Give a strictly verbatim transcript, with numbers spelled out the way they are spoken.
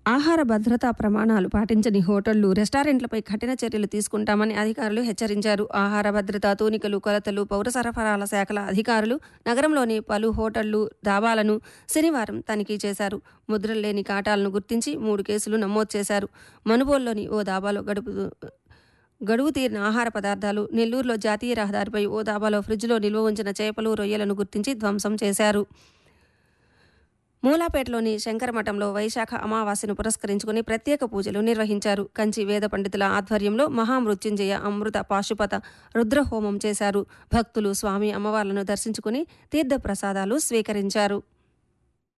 ఆహార భద్రతా ప్రమాణాలు పాటించని హోటళ్లు, రెస్టారెంట్లపై కఠిన చర్యలు తీసుకుంటామని అధికారులు హెచ్చరించారు. ఆహార భద్రత, తూనికలు, కొలతలు, పౌర సరఫరాల శాఖల అధికారులు నగరంలోని పలు హోటళ్లు, ధాబాలను శనివారం తనిఖీ చేశారు. ముద్రలు లేని కాటాలను గుర్తించి మూడు కేసులు నమోదు చేశారు. మనుబోలులోని ఓ ధాబాలో గడుపు గడువు తీరిన ఆహార పదార్థాలు, నెల్లూరులో జాతీయ రహదారిపై ఓ ధాబాలో ఫ్రిడ్జ్లో నిల్వ ఉంచిన చేపలు, రొయ్యలను గుర్తించి ధ్వంసం చేశారు. మూలాపేటలోని శంకరమఠంలో వైశాఖ అమావాస్యను పురస్కరించుకుని ప్రత్యేక పూజలు నిర్వహించారు. కంచి వేద పండితుల ఆధ్వర్యంలో మహామృత్యుంజయ, అమృత, పాశుపత, రుద్రహోమం చేశారు. భక్తులు స్వామి అమ్మవార్లను దర్శించుకుని తీర్థ ప్రసాదాలు స్వీకరించారు.